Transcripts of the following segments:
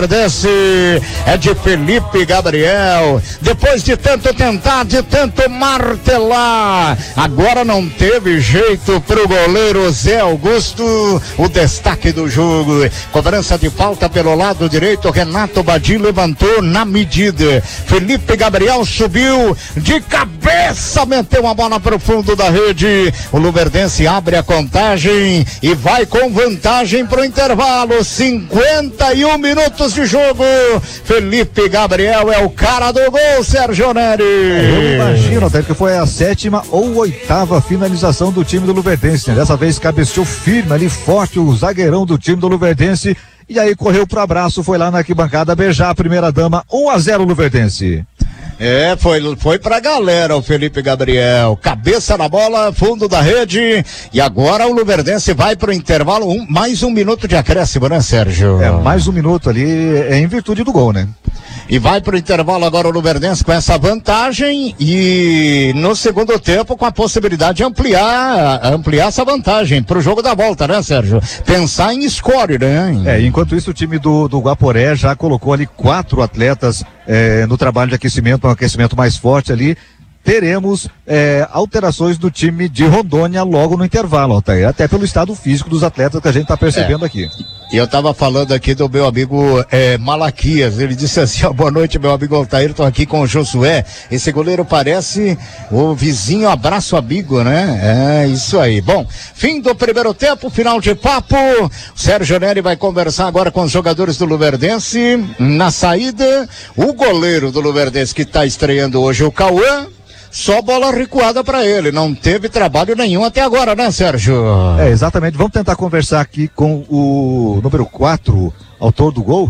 Luverdense é de Felipe Gabriel. Depois de tanto tentar, de tanto martelar, agora não teve jeito pro goleiro Zé Augusto. O destaque do jogo, cobrança de falta pelo lado direito, Renato Badi levantou na medida. Felipe Gabriel subiu de cabeça, meteu uma bola pro fundo da rede. O Luverdense abre a contagem e vai com vantagem pro intervalo. 51 minutos de jogo. Felipe Gabriel é o cara do gol, Sérgio Neri. Eu imagino até que foi a 7ª ou 8ª finalização do time do Luverdense, né? Dessa vez cabeceou firme ali, forte, o zagueirão do time do Luverdense, e aí correu pro abraço, foi lá na arquibancada beijar a primeira dama. 1-0 Luverdense. Foi pra galera o Felipe Gabriel, cabeça na bola, fundo da rede, e agora o Luverdense vai pro intervalo, mais um minuto de acréscimo, né, Sérgio? Mais um minuto ali, em virtude do gol, né? E vai pro intervalo agora o Luverdense com essa vantagem, e no segundo tempo com a possibilidade de ampliar essa vantagem pro jogo da volta, né, Sérgio? Pensar em score, né? Enquanto isso o time do Guaporé já colocou ali 4 atletas no trabalho de aquecimento, um aquecimento mais forte ali. Teremos alterações do time de Rondônia logo no intervalo, Altair, até pelo estado físico dos atletas que a gente está percebendo aqui. E eu estava falando aqui do meu amigo Malaquias, ele disse assim, boa noite meu amigo Altair, estou aqui com o Josué, esse goleiro parece o vizinho abraço amigo, né? É isso aí. Bom, fim do primeiro tempo, final de papo, o Sérgio Neri vai conversar agora com os jogadores do Luverdense. Na saída, o goleiro do Luverdense que está estreando hoje, o Cauã, só bola recuada para ele, não teve trabalho nenhum até agora, né, Sérgio? Exatamente, vamos tentar conversar aqui com o número 4, autor do gol.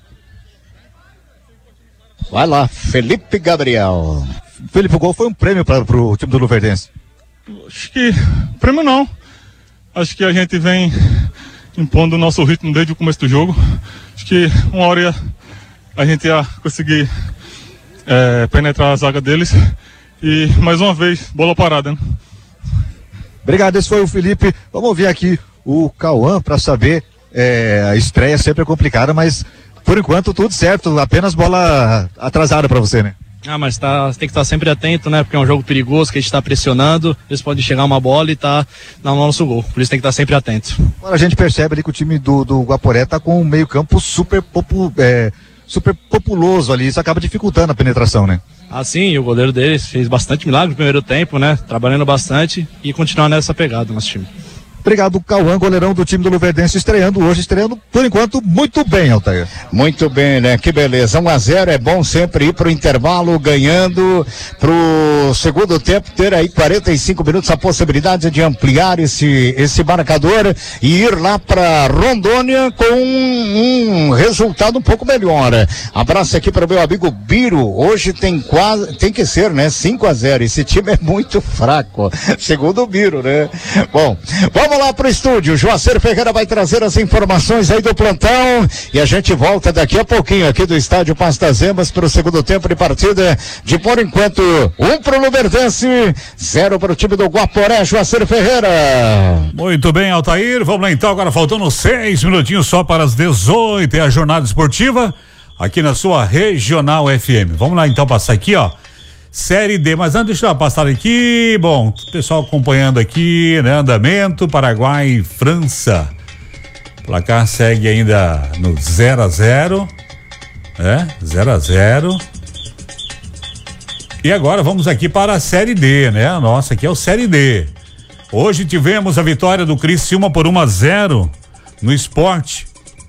Vai lá, Felipe Gabriel. Felipe, o gol foi um prêmio para o time do Luverdense? Acho que prêmio não, acho que a gente vem impondo o nosso ritmo desde o começo do jogo, acho que uma hora a gente ia conseguir penetrar a zaga deles. E mais uma vez, bola parada, né? Obrigado, esse foi o Felipe. Vamos ouvir aqui o Cauã para saber. A estreia sempre é complicada, mas por enquanto tudo certo, apenas bola atrasada para você, né? Mas tem que estar sempre atento, né? Porque é um jogo perigoso que a gente está pressionando, eles podem chegar uma bola e tá no nosso gol, por isso tem que estar sempre atento. Agora a gente percebe ali que o time do Guaporé tá com um meio campo super populoso ali, isso acaba dificultando a penetração, né? Sim, o goleiro deles fez bastante milagre no primeiro tempo, né? Trabalhando bastante e continuar nessa pegada nosso time. Obrigado, Cauã, goleirão do time do Luverdense, estreando por enquanto, muito bem, Altair. Muito bem, né? Que beleza. 1-0, é bom sempre ir pro intervalo ganhando, pro segundo tempo ter aí 45 minutos a possibilidade de ampliar esse marcador e ir lá pra Rondônia com um resultado um pouco melhor. Abraço aqui pro meu amigo Biro, hoje tem que ser, né? 5-0, esse time é muito fraco, segundo o Biro, né? Bom, vamos lá pro estúdio, Joacer Ferreira vai trazer as informações aí do plantão e a gente volta daqui a pouquinho aqui do estádio Pastas Emas pro segundo tempo de partida, de por enquanto 1 pro Luverdense, 0 pro time do Guaporé, Joacer Ferreira. Muito bem, Altair, vamos lá então, agora faltando 6 minutinhos só para as 18, é a jornada esportiva aqui na sua Regional FM. Vamos lá então passar aqui, ó, Série D, mas antes deixa eu passar aqui, bom, o pessoal acompanhando aqui, né, andamento, Paraguai e França, o placar segue ainda no 0-0, 0-0, e agora vamos aqui para a Série D, né, a nossa aqui é o Série D, hoje tivemos a vitória do Criciúma por 1-0 no Sport.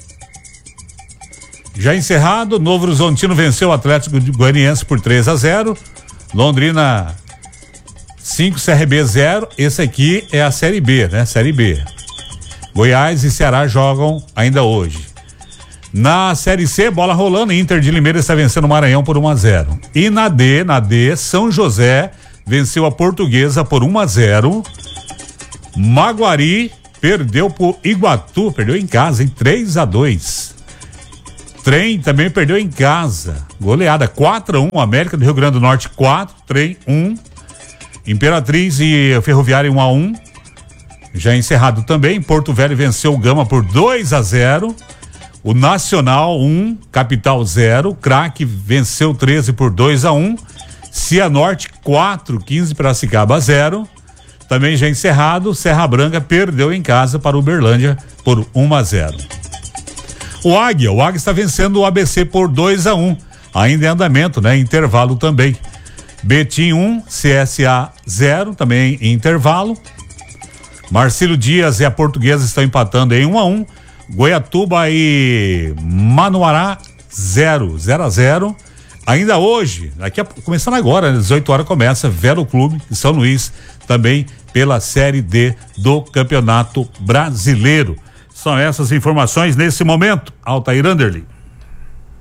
Já encerrado, Novo Horizontino venceu o Atlético Goianiense por 3-0, Londrina 5, CRB 0, esse aqui é a Série B, né? Série B. Goiás e Ceará jogam ainda hoje. Na Série C, bola rolando, Inter de Limeira está vencendo o Maranhão por 1-0. E na D, São José venceu a Portuguesa por 1-0. Maguari perdeu por Iguatu, perdeu em casa, em 3-2. Trem também perdeu em casa, goleada 4-1, América do Rio Grande do Norte 4, Trem 1, Imperatriz e Ferroviária 1-1, já encerrado também, Porto Velho venceu o Gama por 2-0, O Nacional 1, Capital 0, Craque venceu 13 por 2-1. Cianorte 4, 15 Piracicaba 0. Também já encerrado, Serra Branca perdeu em casa para Uberlândia por 1-0. O Águia está vencendo o ABC por 2-1. Ainda em andamento, né? Intervalo também. Betim 1, CSA 0, também em intervalo. Marcílio Dias e a Portuguesa estão empatando em 1-1. Goiatuba e Manuará 0-0. Ainda hoje, começando agora, às 18 horas começa Vero Clube de São Luís, também pela Série D do Campeonato Brasileiro. São essas informações nesse momento. Altair Anderli.